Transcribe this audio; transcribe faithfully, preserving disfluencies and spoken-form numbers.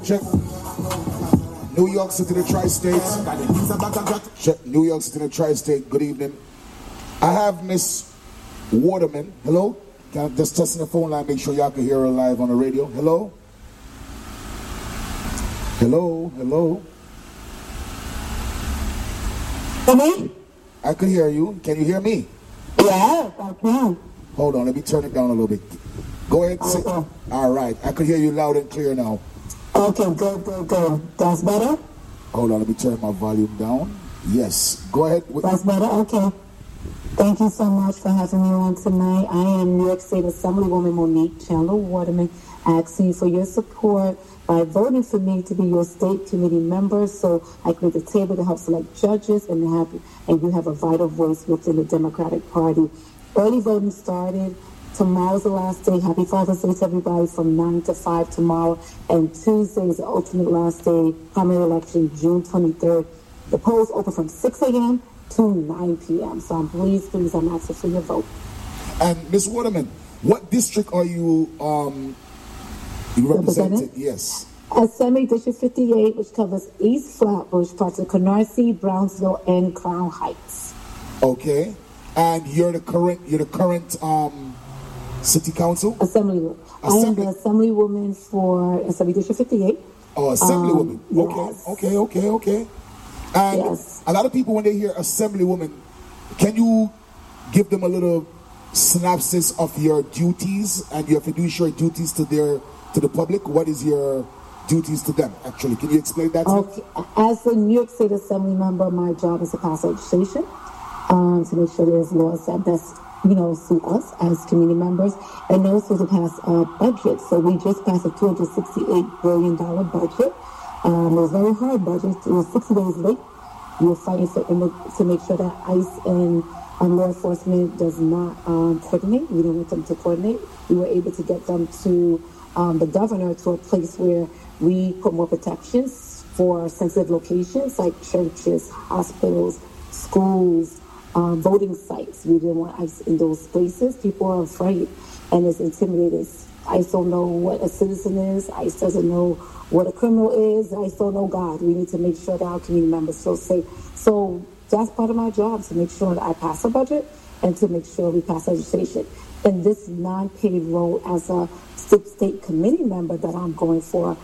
Check. New York City, the tri-states. Check. New York City, the tri-state. Good evening. I have Miss Waterman. Hello? Can I just testing the phone line, make sure y'all can hear her live on the radio. Hello? Hello? Hello? Me? I can hear you. Can you hear me? Yes, I can. Hold on, let me turn it down a little bit. Go ahead. Say, Okay. all right, I can hear you loud and clear now. Okay, good, good, good. That's better? Hold on, let me turn my volume down. Yes, go ahead. That's better? Okay. Thank you so much for having me on tonight. I am New York State Assemblywoman Monique Chandler Waterman, asking for your support by voting for me to be your state committee member, so I create a table to help select judges and have and you have a vital voice within the Democratic Party. Early voting started. Tomorrow's the last day. Happy Father's Day to everybody from nine to five tomorrow. And Tuesday is the ultimate last day, primary election, June twenty-third. The polls open from six a.m. to nine p.m. So I'm pleased, please, I'm asking for your vote. And Miz Waterman, what district are you um you represented? Yes. Assembly District fifty-eight, which covers East Flatbush, parts of Canarsie, Brownsville, and Crown Heights. Okay. And you're the current you're the current um city council? Assembly. Assembly. I am the assemblywoman for Assembly District fifty-eight. Oh, assemblywoman. Um, okay, yes. okay, okay, okay. And Yes. a lot of people, when they hear assemblywoman, can you give them a little synopsis of your duties and your fiduciary duties to their to the public? What is your duties to them, actually? Can you explain that to Okay. As a New York State Assembly member, my job is to pass legislation um, to make sure there's laws that best, you know, suit us as community members, and also to pass a budget. So we just passed a two hundred sixty-eight billion dollars budget. Um, it was a very hard budget. It was sixty days late. We were fighting for, to make sure that ICE and um, law enforcement does not um, coordinate. We didn't want them to coordinate. We were able to get them to um, the governor to a place where we put more protections for sensitive locations like churches, hospitals, schools, um, voting sites. We didn't want ICE in those places. People are afraid and it's intimidated. ICE don't know what a citizen is. ICE doesn't know what a criminal is. ICE don't know God. We need to make sure that our community members feel safe. So that's part of my job, to make sure that I pass a budget and to make sure we pass legislation. In this non-paid role as a state committee member that I'm going for,